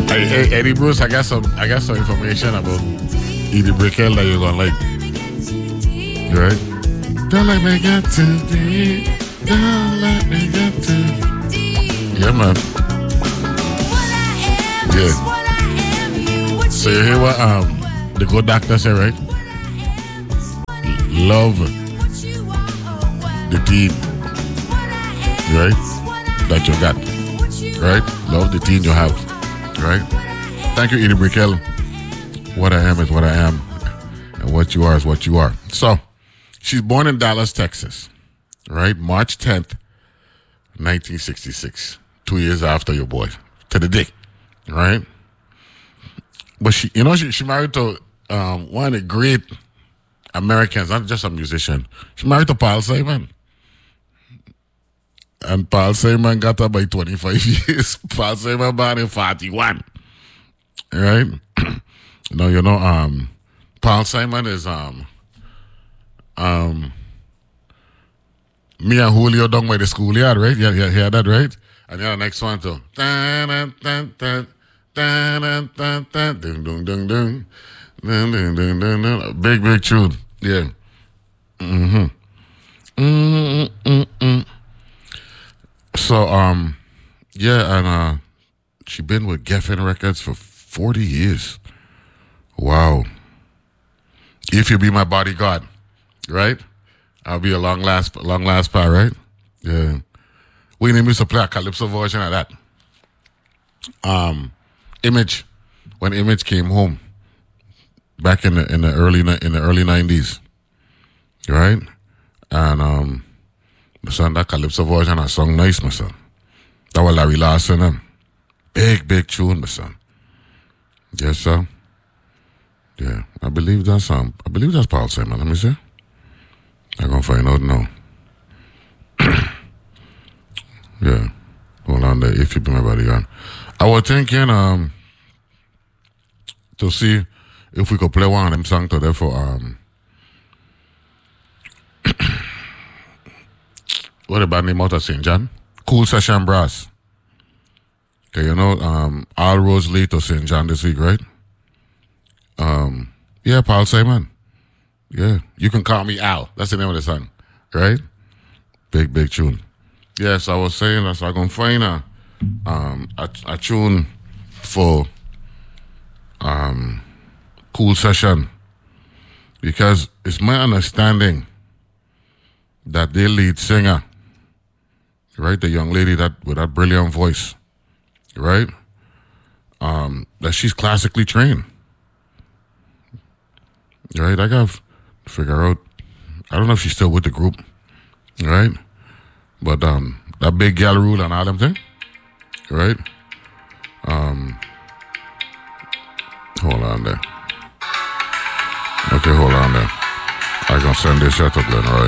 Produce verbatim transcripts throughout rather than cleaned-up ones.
Hey, hey, Eddie Bruce, I got some I got some information about Edie Brickell that you're gonna like. Right? Don't let me get too deep. Don't let me get too deep. Yeah, man. Yeah. So you hear what um the good doctor said, right? Love the team, right? That you got, right? Love the team you have, right? Thank you, Edie Brickell. What I am is what I am, and what you are is what you are. So, she's born in Dallas, Texas, right? March tenth, nineteen sixty-six. Two years after your boy, to the day, right? But she, you know, she, she married to um, one of the great Americans, not just a musician. She married to Paul Simon. And Paul Simon got her by twenty-five years. Paul Simon born in forty-one. Right? No, you know, um, Paul Simon is um um me and Julio done by the schoolyard, right? Yeah, yeah, hear that, right? And then the next one too. Dun, dun, dun, dun, dun, dun, dun, dun, dun, dun, dun, dun. Dun, dun, dun, dun, dun. Big, big tune. Yeah. Mm-hmm. Mm-mm-mm-mm. So, um, yeah, and uh, she been with Geffen Records for forty years. Wow. If you be my bodyguard, right? I'll be a long last, long last part, right? Yeah. We need me to play a Calypso version of that. Um, Image, when Image came home. Back in the in the early in the early nineties, right? And um, my son, that Calypso version, I sung nice, my son. That was Larry Larson, um, big big tune, my son. Yes, sir. Yeah, I believe that's um, I believe that's Paul Simon. Let me see. I'm gonna find out now. Yeah, hold on there. If you be my bodyguard, I was thinking um to see if we could play one of them songs today for um what about name out of Saint John? Cool Session Brass. Okay, you know, um All roads lead to Saint John this week, right? Um yeah, Paul Simon. Yeah. You can call me Al. That's the name of the song. Right? Big, big tune. Yes, I was saying that so I'm gonna find a um a, a tune for um Cool Session, because it's my understanding that their lead singer, right, the young lady that with that brilliant voice, right, um, that she's classically trained, right? I got to figure out. I don't know if she's still with the group, right? But um, that big gal rule and all them thing, right? Um, hold on there. Okay, hold on there. I'm going to send this out to Glenn Roy.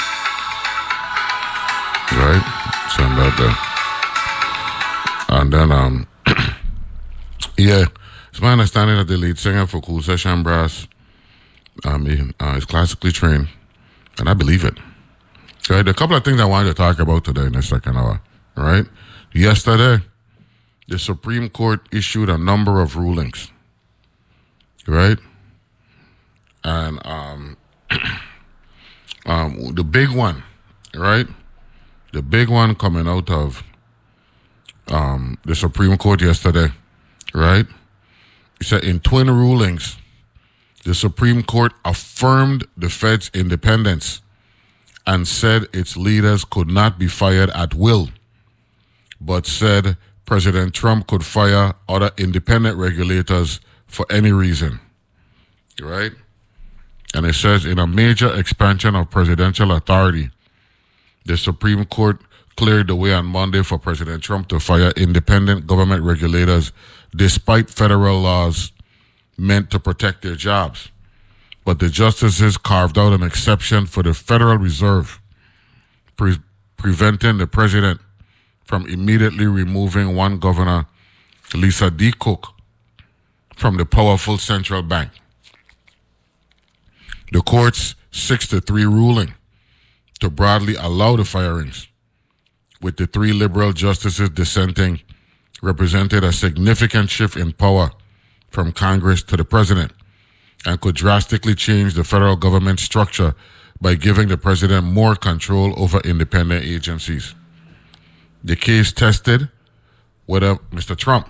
Right? Send that there. And then, um, yeah, it's my understanding that the lead singer for Cool Session Brass um, he, uh, is classically trained, and I believe it. Right? A couple of things I wanted to talk about today in the second hour. Right? Yesterday, the Supreme Court issued a number of rulings. Right? And um, um, the big one, right? The big one coming out of um, the Supreme Court yesterday, right? It said in twin rulings, the Supreme Court affirmed the Fed's independence and said its leaders could not be fired at will, but said President Trump could fire other independent regulators for any reason, right? And it says, in a major expansion of presidential authority, the Supreme Court cleared the way on Monday for President Trump to fire independent government regulators despite federal laws meant to protect their jobs. But the justices carved out an exception for the Federal Reserve, pre- preventing the president from immediately removing one governor, Lisa D. Cook, from the powerful central bank. The court's six to three ruling to broadly allow the firings, with the three liberal justices dissenting represented a significant shift in power from Congress to the president and could drastically change the federal government structure by giving the president more control over independent agencies. The case tested whether Mister Trump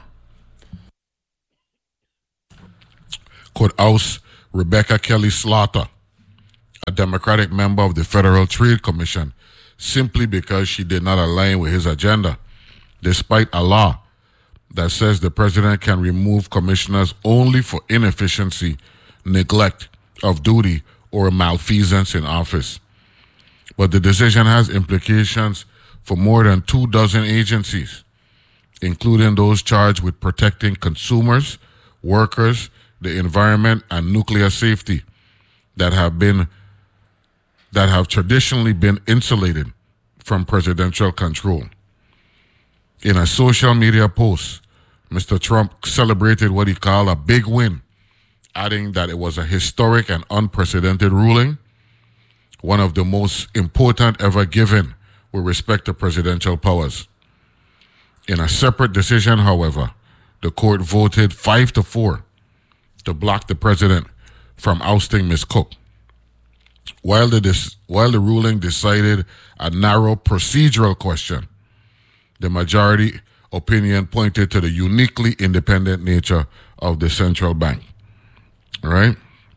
could oust Rebecca Kelly Slaughter, a Democratic member of the Federal Trade Commission, simply because she did not align with his agenda, despite a law that says the president can remove commissioners only for inefficiency, neglect of duty, or malfeasance in office. But the decision has implications for more than two dozen agencies, including those charged with protecting consumers, workers, the environment, and nuclear safety that have been that have traditionally been insulated from presidential control. In a social media post, Mister Trump celebrated what he called a big win, adding that it was a historic and unprecedented ruling, one of the most important ever given with respect to presidential powers. In a separate decision, however, the court voted five to four to block the president from ousting Miz Cook. While the, dis- while the ruling decided a narrow procedural question, the majority opinion pointed to the uniquely independent nature of the central bank. All right?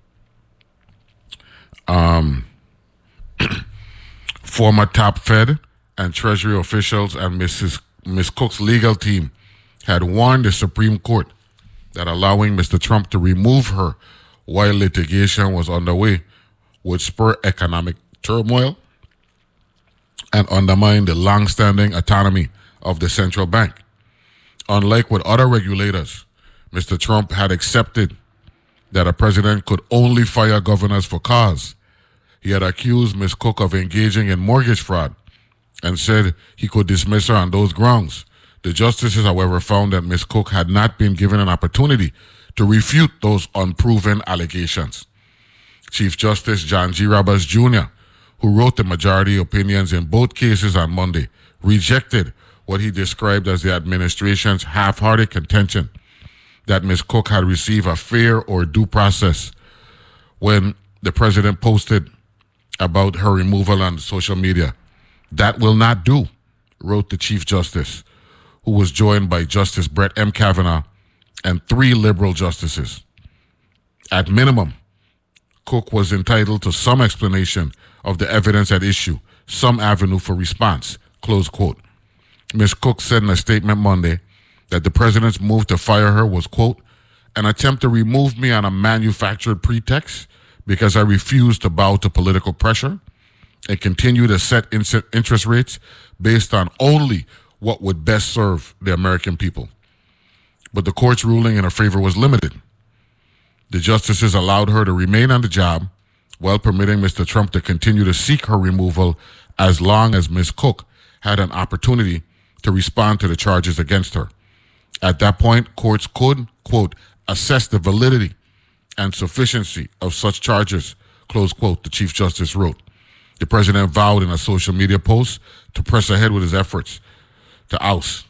Um, former top Fed and Treasury officials and Missus Miz Cook's legal team had warned the Supreme Court that allowing Mister Trump to remove her while litigation was underway would spur economic turmoil and undermine the long-standing autonomy of the central bank. Unlike with other regulators, Mister Trump had accepted that a president could only fire governors for cause. He had accused Miz Cook of engaging in mortgage fraud and said he could dismiss her on those grounds. The justices, however, found that Miz Cook had not been given an opportunity to refute those unproven allegations. Chief Justice John G. Roberts Junior, who wrote the majority opinions in both cases on Monday, rejected what he described as the administration's half-hearted contention that Miz Cook had received a fair or due process when the president posted about her removal on social media. That will not do, wrote the Chief Justice, who was joined by Justice Brett M. Kavanaugh and three liberal justices. At minimum, Cook was entitled to some explanation of the evidence at issue, some avenue for response, close quote. Miz Cook said in a statement Monday that the president's move to fire her was, quote, an attempt to remove me on a manufactured pretext because I refused to bow to political pressure and continue to set in- interest rates based on only what would best serve the American people. But the court's ruling in her favor was limited. The justices allowed her to remain on the job while permitting Mister Trump to continue to seek her removal as long as Miz Cook had an opportunity to respond to the charges against her. At that point, courts could, quote, assess the validity and sufficiency of such charges, close quote, the Chief Justice wrote. The president vowed in a social media post to press ahead with his efforts to oust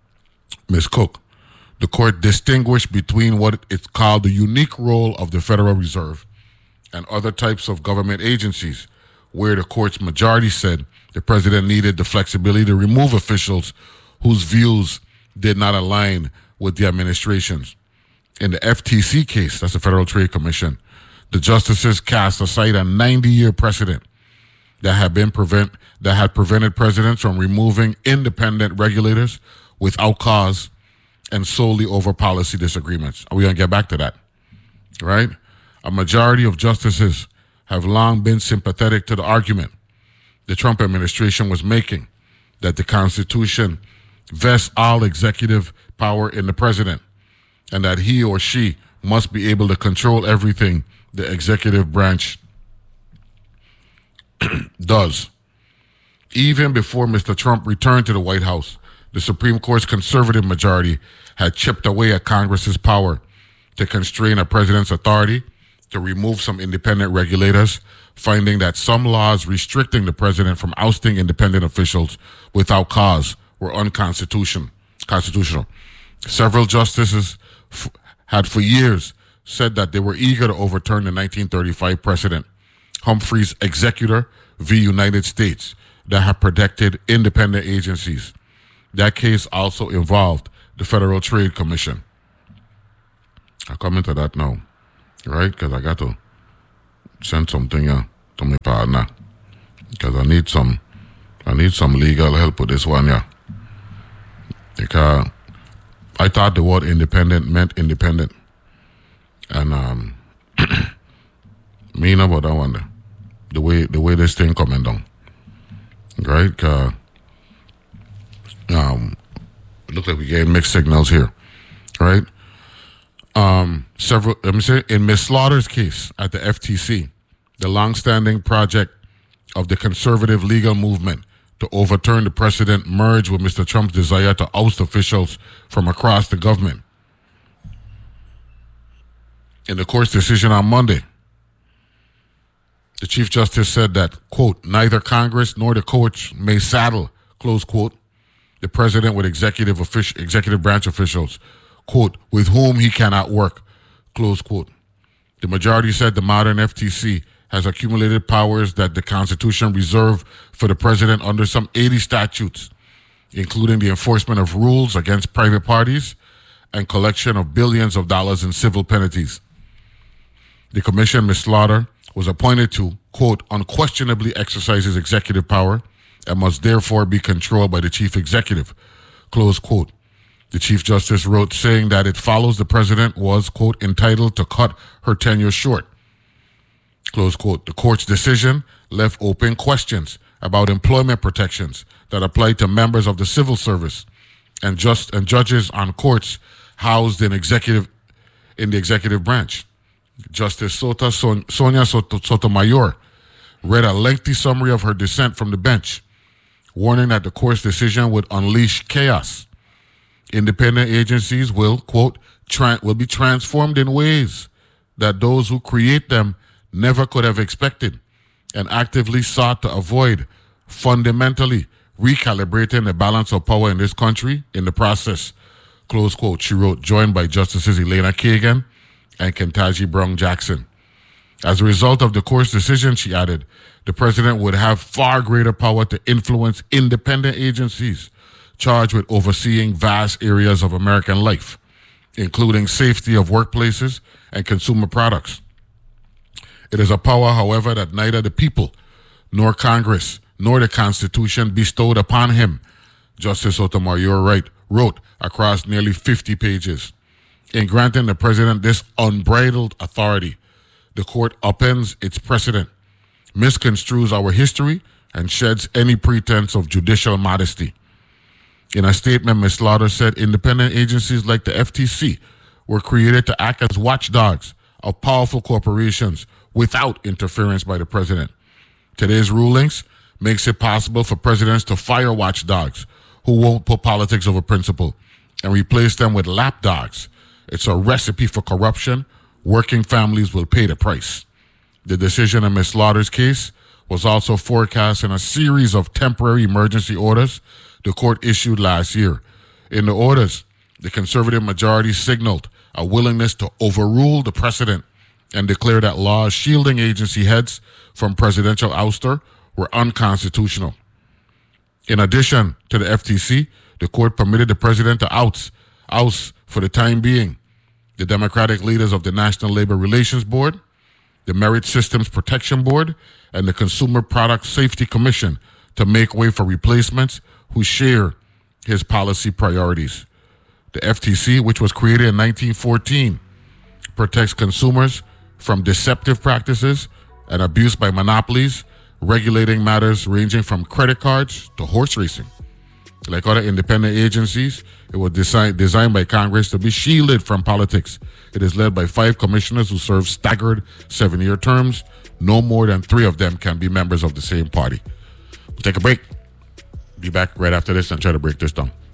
Miz Cook. The court distinguished between what it's called the unique role of the Federal Reserve and other types of government agencies, where the court's majority said the president needed the flexibility to remove officials whose views did not align with the administration's. In the F T C case, that's the Federal Trade Commission, the justices cast aside a ninety-year precedent that had been prevent that had prevented presidents from removing independent regulators without cause and solely over policy disagreements. Are we going to get back to that? Right? A majority of justices have long been sympathetic to the argument the Trump administration was making that the Constitution vests all executive power in the president and that he or she must be able to control everything the executive branch does. Even before Mister Trump returned to the White House, the Supreme Court's conservative majority had chipped away at Congress's power to constrain a president's authority to remove some independent regulators, finding that some laws restricting the president from ousting independent officials without cause were unconstitutional. Constitutional. Several justices f- had for years said that they were eager to overturn the nineteen thirty-five precedent, Humphrey's Executor v. United States, that had protected independent agencies. That case also involved the Federal Trade Commission. I'll come into that now, right? Because I got to send something uh, to my partner. Because I need some, I need some legal help with this one, yeah. Because I thought the word independent meant independent. And um, me know about that one there. The way, the way this thing coming down. Right? Because um, it looks like we getting mixed signals here. Right? Um, several, let me say, in Miss Slaughter's case at the F T C, the longstanding project of the conservative legal movement to overturn the precedent merged with Mister Trump's desire to oust officials from across the government. In the court's decision on Monday, the Chief Justice said that, quote, neither Congress nor the courts may saddle, close quote, the president with executive offic- executive branch officials, quote, with whom he cannot work, close quote. The majority said the modern F T C has accumulated powers that the Constitution reserved for the president under some eighty statutes, including the enforcement of rules against private parties and collection of billions of dollars in civil penalties. The commission Miz Slaughter was appointed to, quote, unquestionably exercises executive power and must therefore be controlled by the chief executive, close quote. The Chief Justice wrote, saying that it follows the president was, quote, entitled to cut her tenure short, close quote. The court's decision left open questions about employment protections that apply to members of the civil service and just and judges on courts housed in executive in the executive branch. Justice Sota, Son, Sonia Soto, Sotomayor read a lengthy summary of her dissent from the bench, warning that the court's decision would unleash chaos. Independent agencies will, quote, tra- will be transformed in ways that those who create them never could have expected, and actively sought to avoid fundamentally recalibrating the balance of power in this country in the process, close quote, she wrote, joined by Justices Elena Kagan and Ketanji Brown Jackson. As a result of the court's decision, she added, the president would have far greater power to influence independent agencies charged with overseeing vast areas of American life, including safety of workplaces and consumer products. It is a power, however, that neither the people, nor Congress, nor the Constitution bestowed upon him, Justice Sotomayor Wright wrote across nearly fifty pages. In granting the president this unbridled authority, the court upends its precedent, misconstrues our history, and sheds any pretense of judicial modesty. In a statement, Miz Slaughter said independent agencies like the F T C were created to act as watchdogs of powerful corporations without interference by the president. Today's rulings makes it possible for presidents to fire watchdogs who won't put politics over principle and replace them with lapdogs. It's a recipe for corruption. Working families will pay the price. The decision in Miz Slaughter's case was also forecast in a series of temporary emergency orders the court issued last year. In the orders, the conservative majority signaled a willingness to overrule the precedent and declare that laws shielding agency heads from presidential ouster were unconstitutional. In addition to the F T C, the court permitted the president to oust, oust for the time being, the Democratic leaders of the National Labor Relations Board, the Merit Systems Protection Board, and the Consumer Product Safety Commission to make way for replacements who share his policy priorities. The F T C, which was created in nineteen fourteen, protects consumers from deceptive practices and abuse by monopolies, regulating matters ranging from credit cards to horse racing. Like other independent agencies, it was designed, designed by Congress to be shielded from politics. It is led by five commissioners who serve staggered seven-year terms. No more than three of them can be members of the same party. We'll take a break. Be back right after this and try to break this down.